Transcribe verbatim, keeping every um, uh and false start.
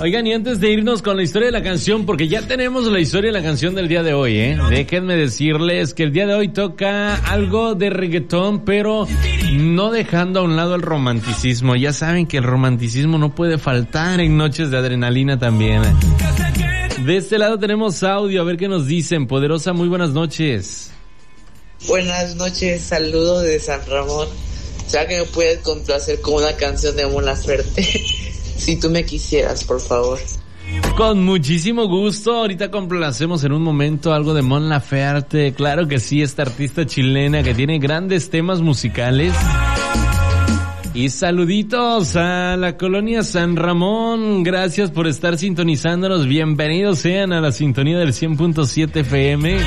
Oigan, y antes de irnos con la historia de la canción, porque ya tenemos la historia de la canción del día de hoy, ¿eh? Déjenme decirles que el día de hoy toca algo de reggaetón, pero no dejando a un lado el romanticismo. Ya saben que el romanticismo no puede faltar en Noches de Adrenalina también. De este lado tenemos audio, a ver qué nos dicen. Poderosa, muy buenas noches. Buenas noches, saludos de San Ramón. ¿Será que me puedes complacer con una canción de Mon Laferte? Si tú me quisieras, por favor. Con muchísimo gusto. Ahorita complacemos en un momento algo de Mon Laferte. Claro que sí, esta artista chilena que tiene grandes temas musicales. Y saluditos a la colonia San Ramón. Gracias por estar sintonizándonos. Bienvenidos sean a la sintonía del cien punto siete F M.